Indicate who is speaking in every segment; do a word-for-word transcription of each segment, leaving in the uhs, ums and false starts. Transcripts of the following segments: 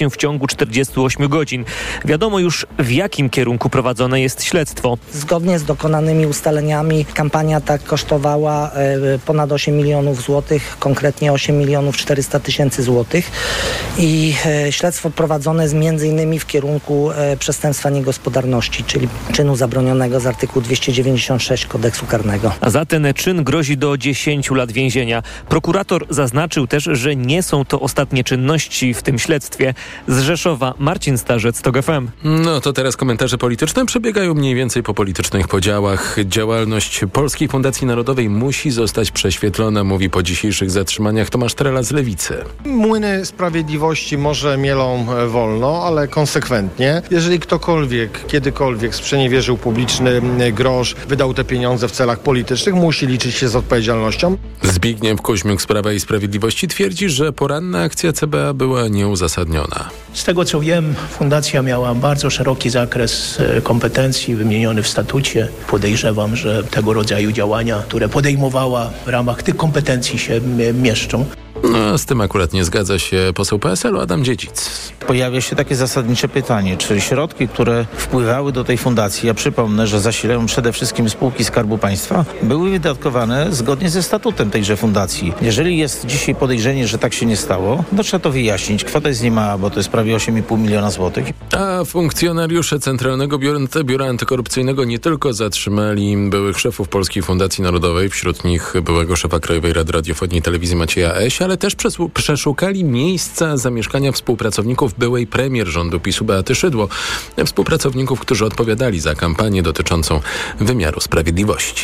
Speaker 1: się w ciągu czterdziestu ośmiu godzin. Wiadomo już, w jakim kierunku prowadzone jest śledztwo.
Speaker 2: Zgodnie z dokonanymi ustaleniami kampania ta kosztowała ponad osiem milionów złotych, konkretnie osiem milionów czterysta tysięcy złotych i śledztwo prowadzone jest między innymi w kierunku przestępstwa niegospodarności, czyli czynu zabronionego z artykułu dwieście dziewięćdziesiąt sześć kodeksu karnego.
Speaker 1: A za ten czyn grozi do dziesięciu lat więzienia. Prokurator zaznaczył też, że nie są to ostatnie czynności w tym śledztwie. Z Rzeszowa Marcin Starzec, TOG F M.
Speaker 3: No to teraz komentarze polityczne przebiegają mniej więcej po politycznych podziałach. Działalność Polskiej Fundacji Narodowej musi zostać prześwietlona, mówi po dzisiejszych zatrzymaniach Tomasz Trela z Lewicy.
Speaker 4: Młyny sprawiedliwości może mielą wolno, ale konsekwentnie. Jeżeli ktokolwiek, kiedykolwiek sprzeniewierzył publiczny grosz, wydał te pieniądze w celach politycznych, musi liczyć się z odpowiedzialnością.
Speaker 3: Zbigniew Kuźmiuk z Prawa i Sprawiedliwości twierdzi, że poranna akcja C B A była nieuzasadniona.
Speaker 5: Z tego co wiem, fundacja miała bardzo szeroki zakres kompetencji wymieniony w statucie. Podejrzewam, że tego rodzaju działania, które podejmowała w ramach tych kompetencji się mieszczą.
Speaker 3: No, z tym akurat nie zgadza się poseł P S L-u Adam Dziedzic.
Speaker 6: Pojawia się takie zasadnicze pytanie, czy środki, które wpływały do tej fundacji, ja przypomnę, że zasilają przede wszystkim spółki Skarbu Państwa, były wydatkowane zgodnie ze statutem tejże fundacji. Jeżeli jest dzisiaj podejrzenie, że tak się nie stało, to trzeba to wyjaśnić. Kwota jest niemała, bo to jest prawie osiem i pół miliona złotych.
Speaker 3: A funkcjonariusze Centralnego Biura, Biura Antykorupcyjnego nie tylko zatrzymali byłych szefów Polskiej Fundacji Narodowej, wśród nich byłego szefa Krajowej Rady Radiofonii i Telewizji Macieja Eś, ale też przeszukali miejsca zamieszkania współpracowników byłej premier rządu PiSu Beaty Szydło. Współpracowników, którzy odpowiadali za kampanię dotyczącą wymiaru sprawiedliwości.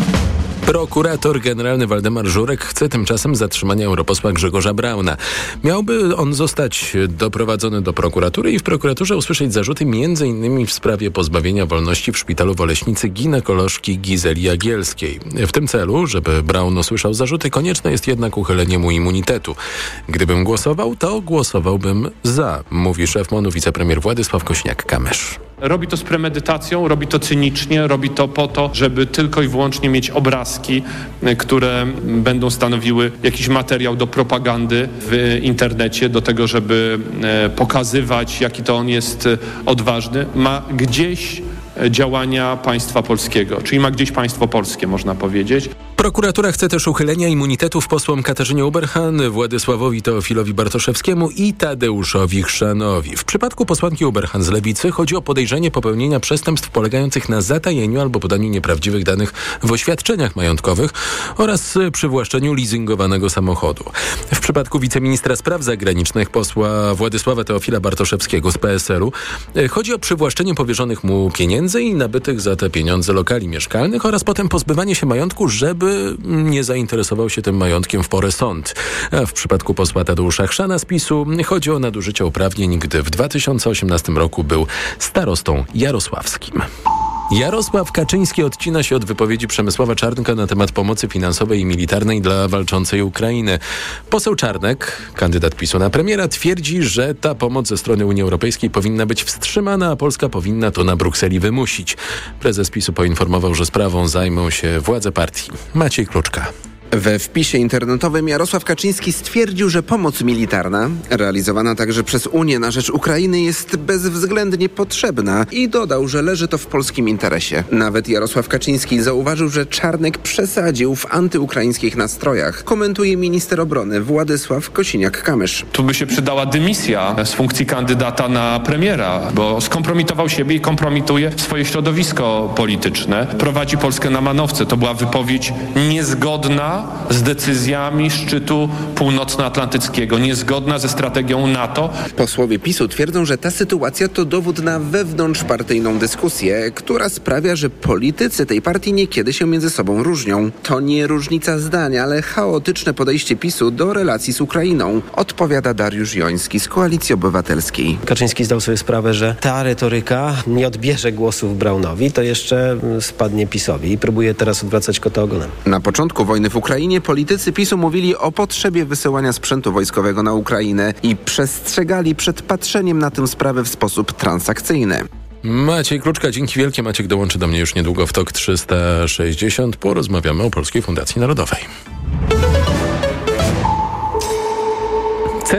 Speaker 3: Prokurator generalny Waldemar Żurek chce tymczasem zatrzymania europosła Grzegorza Brauna. Miałby on zostać doprowadzony do prokuratury i w prokuraturze usłyszeć zarzuty między innymi w sprawie pozbawienia wolności w szpitalu w Oleśnicy ginekolożki Gizeli Jagielskiej. W tym celu, żeby Braun usłyszał zarzuty, konieczne jest jednak uchylenie mu immunitetu. Gdybym głosował, to głosowałbym za, mówi szef M O N-u wicepremier Władysław Kosiniak-Kamysz.
Speaker 7: Robi to z premedytacją, robi to cynicznie, robi to po to, żeby tylko i wyłącznie mieć obrazki, które będą stanowiły jakiś materiał do propagandy w internecie, do tego, żeby pokazywać, jaki to on jest odważny. Ma gdzieś działania państwa polskiego, czyli ma gdzieś państwo polskie, można powiedzieć.
Speaker 3: Prokuratura chce też uchylenia immunitetów posłom Katarzynie Uberhan, Władysławowi Teofilowi Bartoszewskiemu i Tadeuszowi Chrzanowi. W przypadku posłanki Uberhan z Lewicy chodzi o podejrzenie popełnienia przestępstw polegających na zatajeniu albo podaniu nieprawdziwych danych w oświadczeniach majątkowych oraz przywłaszczeniu leasingowanego samochodu. W przypadku wiceministra spraw zagranicznych posła Władysława Teofila Bartoszewskiego z P S L-u chodzi o przywłaszczenie powierzonych mu pieniędzy i nabytych za te pieniądze lokali mieszkalnych oraz potem pozbywanie się majątku, żeby nie zainteresował się tym majątkiem w porę sąd. A w przypadku posła Tadeusza Chrzana z PiSu chodzi o nadużycie uprawnień, gdy w dwa tysiące osiemnastym roku był starostą jarosławskim. Jarosław Kaczyński odcina się od wypowiedzi Przemysława Czarnka na temat pomocy finansowej i militarnej dla walczącej Ukrainy. Poseł Czarnek, kandydat PiSu na premiera, twierdzi, że ta pomoc ze strony Unii Europejskiej powinna być wstrzymana, a Polska powinna to na Brukseli wymusić. Prezes PiSu poinformował, że sprawą zajmą się władze partii. Maciej Kluczka.
Speaker 8: We wpisie internetowym Jarosław Kaczyński stwierdził, że pomoc militarna, realizowana także przez Unię na rzecz Ukrainy, jest bezwzględnie potrzebna i dodał, że leży to w polskim interesie. Nawet Jarosław Kaczyński zauważył, że Czarnek przesadził w antyukraińskich nastrojach. Komentuje minister obrony Władysław Kosiniak-Kamysz.
Speaker 7: Tu by się przydała dymisja z funkcji kandydata na premiera, bo skompromitował siebie i kompromituje swoje środowisko polityczne. Prowadzi Polskę na manowce. To była wypowiedź niezgodna z decyzjami szczytu północnoatlantyckiego, niezgodna ze strategią NATO.
Speaker 8: Posłowie PiSu twierdzą, że ta sytuacja to dowód na wewnątrzpartyjną dyskusję, która sprawia, że politycy tej partii niekiedy się między sobą różnią. To nie różnica zdań, ale chaotyczne podejście PiSu do relacji z Ukrainą, odpowiada Dariusz Joński z Koalicji Obywatelskiej.
Speaker 9: Kaczyński zdał sobie sprawę, że ta retoryka nie odbierze głosów Braunowi, to jeszcze spadnie PiSowi i próbuje teraz odwracać kota ogonem.
Speaker 8: Na początku wojny w Ukrainie politycy PiSu mówili o potrzebie wysyłania sprzętu wojskowego na Ukrainę i przestrzegali przed patrzeniem na tę sprawę w sposób transakcyjny.
Speaker 3: Maciej Kluczka, dzięki wielkie. Maciek dołączy do mnie już niedługo w TOK trzysta sześćdziesiąt. Porozmawiamy o Polskiej Fundacji Narodowej. Ceny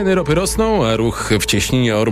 Speaker 3: Ceny ropy rosną, a ruch w cieśninie Ormu